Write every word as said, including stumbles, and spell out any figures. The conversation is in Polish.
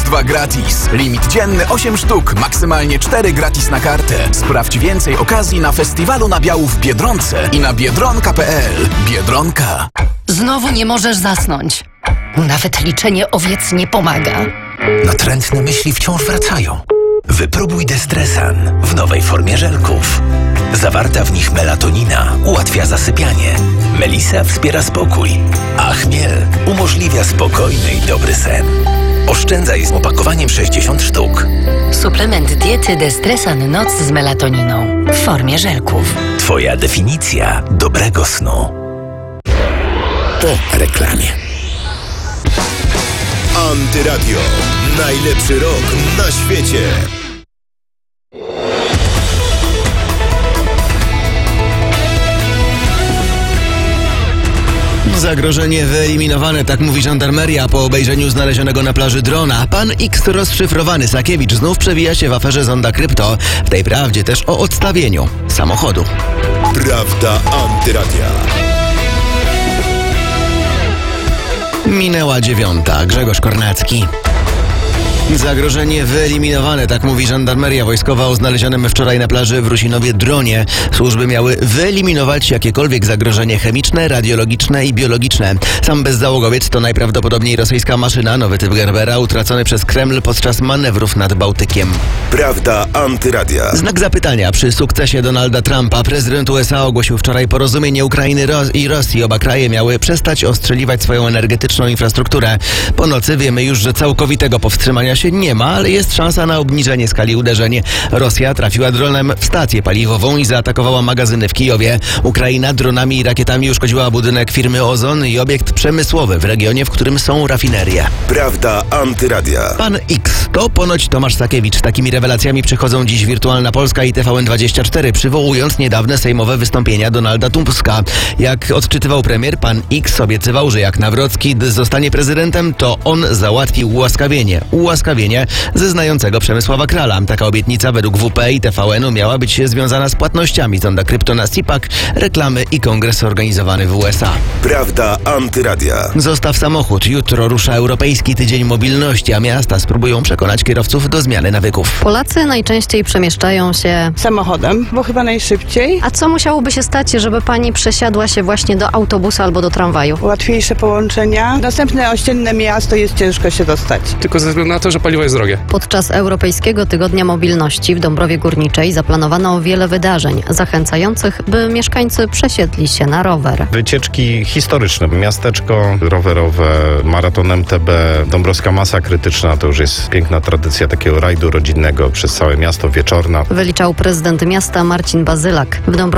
dwa gratis. Limit dzienny osiem sztuk, maksymalnie cztery gratis na kartę. Sprawdź więcej okazji na festiwalu nabiału w Biedronce i na biedronka kropka p l. Biedronka. Znowu nie możesz zasnąć. Nawet liczenie owiec nie pomaga. Natrętne myśli wciąż wracają. Wypróbuj Destresan w nowej formie żelków. Zawarta w nich melatonina ułatwia zasypianie. Melisa wspiera spokój, a chmiel umożliwia spokojny i dobry sen. Oszczędzaj z opakowaniem sześćdziesiąt sztuk. Suplement diety Destresan Noc z melatoniną w formie żelków. Twoja definicja dobrego snu. Po reklamie. Antyradio. Najlepszy rok na świecie. Zagrożenie wyeliminowane, tak mówi żandarmeria po obejrzeniu znalezionego na plaży drona. Pan X rozszyfrowany Sakiewicz znów przewija się w aferze Zonda Krypto. W tej prawdzie też o odstawieniu samochodu. Prawda Antyradia. Minęła dziewiąta. Grzegorz Kornacki. Zagrożenie wyeliminowane, tak mówi żandarmeria wojskowa o znalezionym wczoraj na plaży w Rusinowie dronie. Służby miały wyeliminować jakiekolwiek zagrożenie chemiczne, radiologiczne i biologiczne. Sam bezzałogowiec to najprawdopodobniej rosyjska maszyna, nowy typ Gerbera, utracony przez Kreml podczas manewrów nad Bałtykiem. Prawda Antyradia. Znak zapytania przy sukcesie Donalda Trumpa. Prezydent U S A ogłosił wczoraj porozumienie Ukrainy Ro- i Rosji. Oba kraje miały przestać ostrzeliwać swoją energetyczną infrastrukturę. Po nocy wiemy już, że całkowitego powstrzymania się nie ma, ale jest szansa na obniżenie skali uderzeń. Rosja trafiła dronem w stację paliwową i zaatakowała magazyny w Kijowie. Ukraina dronami i rakietami uszkodziła budynek firmy Ozon i obiekt przemysłowy w regionie, w którym są rafinerie. Prawda Antyradia. Pan X to ponoć Tomasz Sakiewicz. Takimi rewelacjami przychodzą dziś Wirtualna Polska i T V N dwadzieścia cztery, przywołując niedawne sejmowe wystąpienia Donalda Tuska. Jak odczytywał premier, pan X obiecywał, że jak Nawrocki zostanie prezydentem, to on załatwi ułaskawienie. Ułaskawienie zeznającego Przemysława Krala. Taka obietnica według W P i T V N-u miała być związana z płatnościami Zonda Krypto na S I P A C, reklamy i kongres organizowany w U S A. Prawda Antyradia. Zostaw samochód. Jutro rusza Europejski Tydzień Mobilności, a miasta spróbują przekonać kierowców do zmiany nawyków. Polacy najczęściej przemieszczają się samochodem, bo chyba najszybciej. A co musiałoby się stać, żeby pani przesiadła się właśnie do autobusu albo do tramwaju? Łatwiejsze połączenia. Następne ościenne miasto jest ciężko się dostać. Tylko ze względu na to, że paliwo jest drogie. Podczas Europejskiego Tygodnia Mobilności w Dąbrowie Górniczej zaplanowano wiele wydarzeń zachęcających, by mieszkańcy przesiedli się na rower. Wycieczki historyczne, miasteczko rowerowe, maraton M T B, Dąbrowska Masa Krytyczna, to już jest piękna tradycja takiego rajdu rodzinnego przez całe miasto, wieczorna. Wyliczał prezydent miasta Marcin Bazylak. W Dąbrowie